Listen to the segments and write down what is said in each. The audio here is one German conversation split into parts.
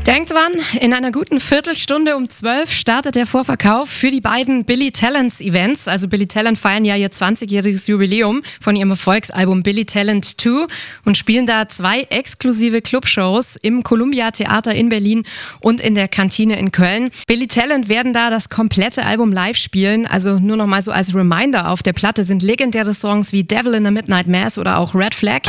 Denkt dran, in einer guten Viertelstunde um 12 startet der Vorverkauf für die beiden Billy Talents Events. Also Billy Talent feiern ja ihr 20-jähriges Jubiläum von ihrem Erfolgsalbum Billy Talent 2 und spielen da 2 exklusive Clubshows im Columbia Theater in Berlin und in der Kantine in Köln. Billy Talent werden da das komplette Album live spielen. Also nur noch mal so als Reminder, auf der Platte sind legendäre Songs wie Devil in a Midnight Mass oder auch Red Flag.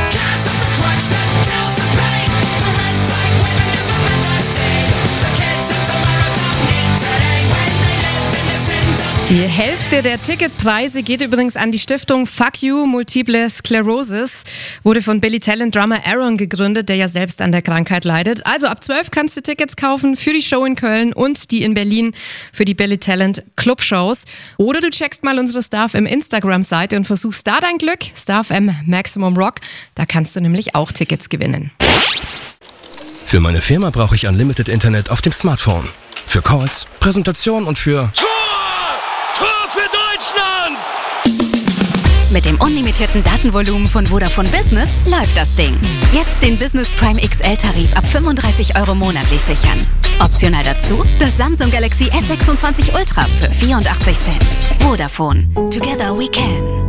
Die Hälfte der Ticketpreise geht übrigens an die Stiftung Fuck You Multiple Sclerosis. Wurde von Billy Talent Drummer Aaron gegründet, der ja selbst an der Krankheit leidet. Also ab 12 kannst du Tickets kaufen für die Show in Köln und die in Berlin für die Billy Talent Clubshows. Oder du checkst mal unsere StarFM Instagram-Seite und versuchst da dein Glück. StarFM Maximum Rock, da kannst du nämlich auch Tickets gewinnen. Für meine Firma brauche ich Unlimited Internet auf dem Smartphone. Für Calls, Präsentation und für... Tor für Deutschland! Mit dem unlimitierten Datenvolumen von Vodafone Business läuft das Ding. Jetzt den Business Prime XL-Tarif ab 35 € monatlich sichern. Optional dazu das Samsung Galaxy S26 Ultra für 84 Cent. Vodafone. Together we can.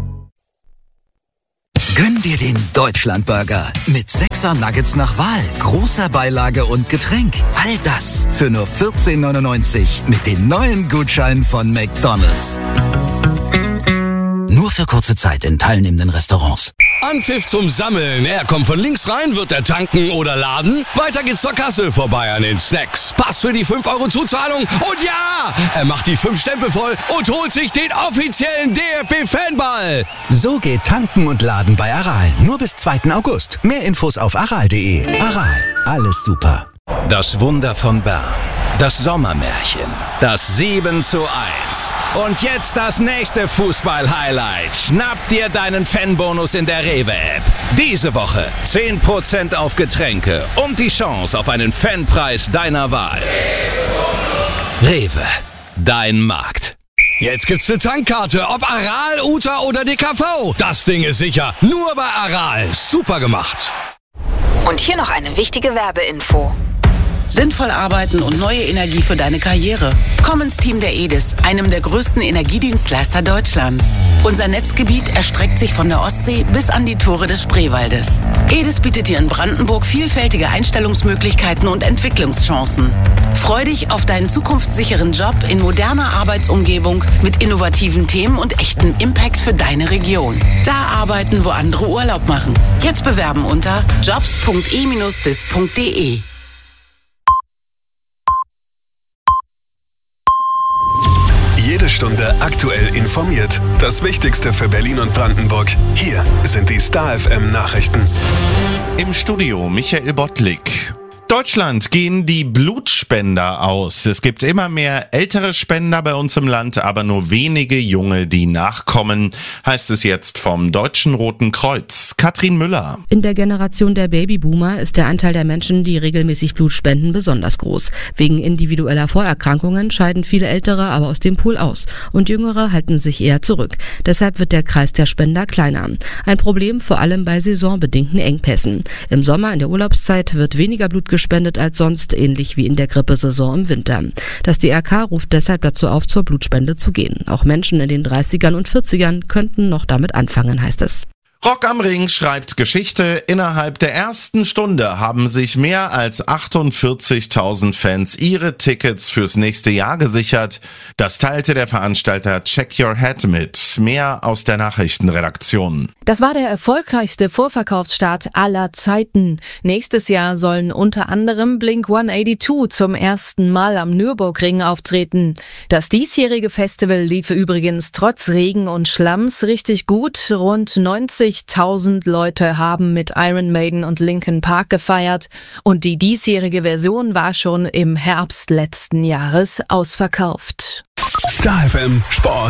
Gönn dir den Deutschlandburger mit 6er Nuggets nach Wahl, großer Beilage und Getränk. All das für nur 14,99 mit dem neuen Gutschein von McDonald's. Nur für kurze Zeit in teilnehmenden Restaurants. Anpfiff zum Sammeln. Er kommt von links rein, wird er tanken oder laden. Weiter geht's zur Kasse, vorbei an den Snacks. Pass für die 5 € Zuzahlung. Und ja, er macht die 5 Stempel voll und holt sich den offiziellen DFB-Fanball. So geht tanken und laden bei Aral. Nur bis 2. August. Mehr Infos auf aral.de. Aral, alles super. Das Wunder von Bern. Das Sommermärchen. Das 7:1. Und jetzt das nächste Fußball-Highlight. Schnapp dir deinen Fanbonus in der Rewe-App. Diese Woche 10% auf Getränke und die Chance auf einen Fanpreis deiner Wahl. Rewe, dein Markt. Jetzt gibt's eine Tankkarte, ob Aral, Uta oder DKV. Das Ding ist sicher. Nur bei Aral. Super gemacht. Und hier noch eine wichtige Werbeinfo. Sinnvoll arbeiten und neue Energie für deine Karriere. Komm ins Team der EDIS, einem der größten Energiedienstleister Deutschlands. Unser Netzgebiet erstreckt sich von der Ostsee bis an die Tore des Spreewaldes. EDIS bietet dir in Brandenburg vielfältige Einstellungsmöglichkeiten und Entwicklungschancen. Freu dich auf deinen zukunftssicheren Job in moderner Arbeitsumgebung mit innovativen Themen und echten Impact für deine Region. Da arbeiten, wo andere Urlaub machen. Jetzt bewerben unter jobs.e-dis.de. Jede Stunde aktuell informiert. Das Wichtigste für Berlin und Brandenburg. Hier sind die StarFM Nachrichten. Im Studio Michael Bottlik. Deutschland gehen die Blutspender aus. Es gibt immer mehr ältere Spender bei uns im Land, aber nur wenige Junge, die nachkommen, heißt es jetzt vom Deutschen Roten Kreuz. Katrin Müller. In der Generation der Babyboomer ist der Anteil der Menschen, die regelmäßig Blut spenden, besonders groß. Wegen individueller Vorerkrankungen scheiden viele Ältere aber aus dem Pool aus und Jüngere halten sich eher zurück. Deshalb wird der Kreis der Spender kleiner. Ein Problem vor allem bei saisonbedingten Engpässen. Im Sommer in der Urlaubszeit wird weniger Blut gespendet als sonst, ähnlich wie in der Grippesaison im Winter. Das DRK ruft deshalb dazu auf, zur Blutspende zu gehen. Auch Menschen in den 30ern und 40ern könnten noch damit anfangen, heißt es. Rock am Ring schreibt Geschichte. Innerhalb der ersten Stunde haben sich mehr als 48.000 Fans ihre Tickets fürs nächste Jahr gesichert. Das teilte der Veranstalter Check Your Head mit. Mehr aus der Nachrichtenredaktion. Das war der erfolgreichste Vorverkaufsstart aller Zeiten. Nächstes Jahr sollen unter anderem Blink-182 zum ersten Mal am Nürburgring auftreten. Das diesjährige Festival lief übrigens trotz Regen und Schlamms richtig gut. Rund 90.000 Leute haben mit Iron Maiden und Linkin Park gefeiert und die diesjährige Version war schon im Herbst letzten Jahres ausverkauft. StarFM Sport.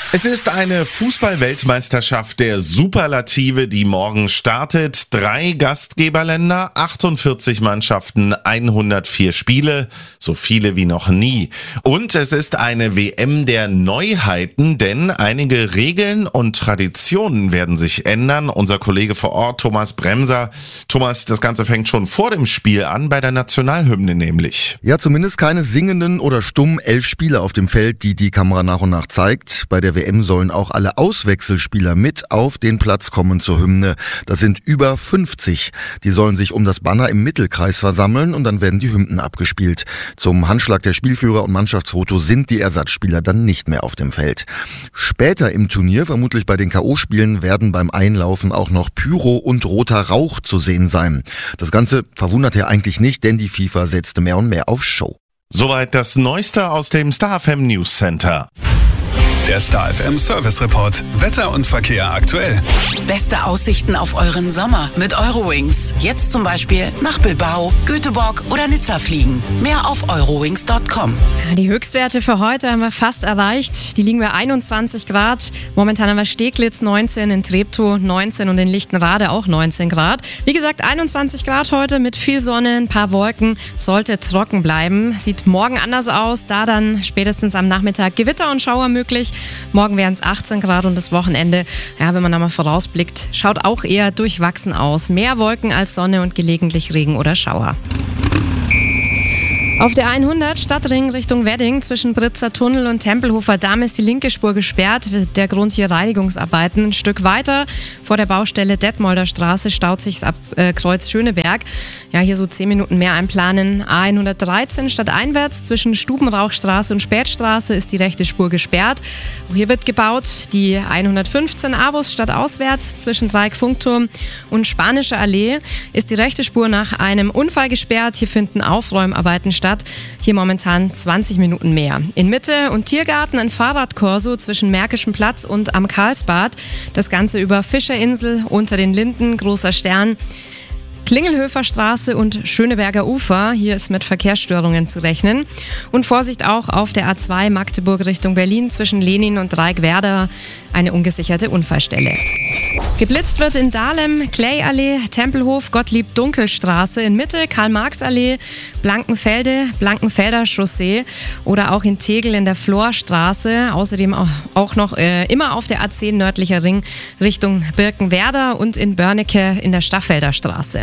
Es ist eine Fußball-Weltmeisterschaft der Superlative, die morgen startet. 3 Gastgeberländer, 48 Mannschaften, 104 Spiele, so viele wie noch nie. Und es ist eine WM der Neuheiten, denn einige Regeln und Traditionen werden sich ändern. Unser Kollege vor Ort, Thomas Bremser. Thomas, das Ganze fängt schon vor dem Spiel an, bei der Nationalhymne nämlich. Ja, zumindest keine singenden oder stummen 11 Spieler auf dem Feld, die Kamera nach und nach zeigt. Bei der WM sollen auch alle Auswechselspieler mit auf den Platz kommen zur Hymne. Das sind über 50. Die sollen sich um das Banner im Mittelkreis versammeln und dann werden die Hymnen abgespielt. Zum Handschlag der Spielführer und Mannschaftsfoto sind die Ersatzspieler dann nicht mehr auf dem Feld. Später im Turnier, vermutlich bei den K.O.-Spielen, werden beim Einlaufen auch noch Pyro und roter Rauch zu sehen sein. Das Ganze verwundert ja eigentlich nicht, denn die FIFA setzte mehr und mehr auf Show. Soweit das Neueste aus dem Star FM News Center. Der Star FM Service Report. Wetter und Verkehr aktuell. Beste Aussichten auf euren Sommer mit Eurowings. Jetzt zum Beispiel nach Bilbao, Göteborg oder Nizza fliegen. Mehr auf eurowings.com. Die Höchstwerte für heute haben wir fast erreicht. Die liegen bei 21 Grad. Momentan haben wir Steglitz 19, in Treptow 19 und in Lichtenrade auch 19 Grad. Wie gesagt, 21 Grad heute mit viel Sonne, ein paar Wolken. Sollte trocken bleiben. Sieht morgen anders aus. Da dann spätestens am Nachmittag Gewitter und Schauer möglich. Morgen wären es 18 Grad und das Wochenende, ja, wenn man da mal vorausblickt, schaut auch eher durchwachsen aus. Mehr Wolken als Sonne und gelegentlich Regen oder Schauer. Auf der 100 Stadtring Richtung Wedding zwischen Britzer Tunnel und Tempelhofer Damm ist die linke Spur gesperrt. Der Grund hier Reinigungsarbeiten. Ein Stück weiter vor der Baustelle Detmolder Straße staut sich's ab Kreuz Schöneberg. Ja, hier so 10 Minuten mehr einplanen. A113 stadteinwärts zwischen Stubenrauchstraße und Spätstraße ist die rechte Spur gesperrt. Auch hier wird gebaut. Die 115 Avus stadtauswärts zwischen Dreieck-Funkturm und Spanische Allee ist die rechte Spur nach einem Unfall gesperrt. Hier finden Aufräumarbeiten statt. Hier momentan 20 Minuten mehr. In Mitte und Tiergarten ein Fahrradkorso zwischen Märkischen Platz und am Karlsbad. Das Ganze über Fischerinsel, unter den Linden, Großer Stern. Klingelhöfer Straße und Schöneberger Ufer. Hier ist mit Verkehrsstörungen zu rechnen. Und Vorsicht auch auf der A2 Magdeburg Richtung Berlin zwischen Lenin und Dreieckwerder. Eine ungesicherte Unfallstelle. Geblitzt wird in Dahlem, Clay-Allee, Tempelhof, Gottlieb-Dunkel-Straße, in Mitte Karl-Marx-Allee, Blankenfelde, Blankenfelder Chaussee oder auch in Tegel in der Florstraße. Außerdem auch noch immer auf der A10 nördlicher Ring Richtung Birkenwerder und in Börnecke in der Staffelder Straße.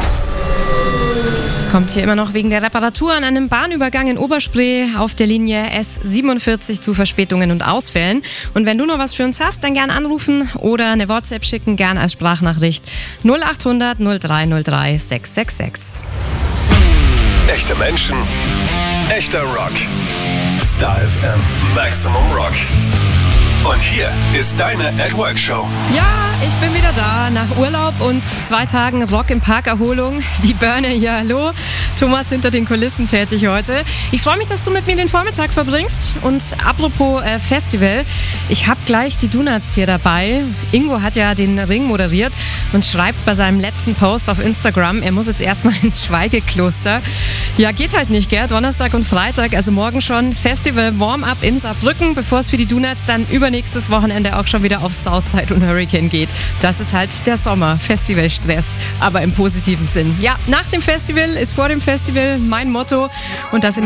Es kommt hier immer noch wegen der Reparatur an einem Bahnübergang in Oberspree auf der Linie S47 zu Verspätungen und Ausfällen. Und wenn du noch was für uns hast, dann gern anrufen oder eine WhatsApp schicken, gern als Sprachnachricht 0800 0303 666. Echte Menschen, echter Rock. Star FM Maximum Rock. Und hier ist deine At-Work-Show. Ja, ich bin wieder da nach Urlaub und 2 Tagen Rock im Park Erholung. Die Burner hier, hallo. Thomas hinter den Kulissen tätig heute. Ich freue mich, dass du mit mir den Vormittag verbringst. Und apropos Festival, ich habe gleich die Donuts hier dabei. Ingo hat ja den Ring moderiert und schreibt bei seinem letzten Post auf Instagram, er muss jetzt erstmal ins Schweigekloster. Ja, geht halt nicht, gell? Donnerstag und Freitag, also morgen schon Festival Warm-Up in Saarbrücken, bevor es für die Donuts dann übernächstes Wochenende auch schon wieder auf Southside und Hurricane geht. Das ist halt der Sommer, Festivalstress, aber im positiven Sinn. Ja, nach dem Festival ist vor dem Festival mein Motto und das in